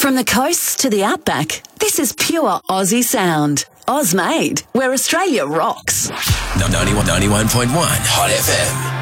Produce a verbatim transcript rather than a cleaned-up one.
From the coasts to the outback, this is pure Aussie sound. Oz made, where Australia rocks. ninety-one point one Hot F M.